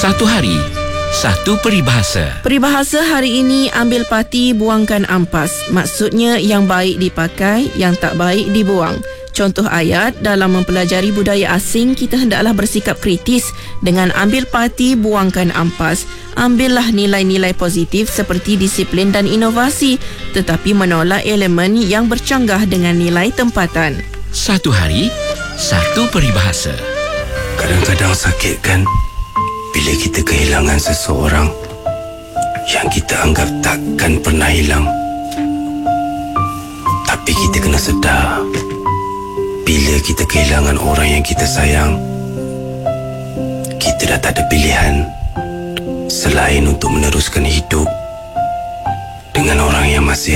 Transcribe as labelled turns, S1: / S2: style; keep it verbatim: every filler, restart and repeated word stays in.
S1: Satu hari, satu peribahasa.
S2: Peribahasa hari ini, ambil parti, buangkan ampas. Maksudnya yang baik dipakai, yang tak baik dibuang. Contoh ayat, dalam mempelajari budaya asing, kita hendaklah bersikap kritis dengan ambil parti, buangkan ampas. Ambillah nilai-nilai positif seperti disiplin dan inovasi, tetapi menolak elemen yang bercanggah dengan nilai tempatan.
S1: Satu hari, satu peribahasa.
S3: Kadang-kadang sakit kan bila kita kehilangan seseorang yang kita anggap takkan pernah hilang. Tapi kita kena sedar, bila kita kehilangan orang yang kita sayang, kita dah tak ada pilihan selain untuk meneruskan hidup dengan orang yang masih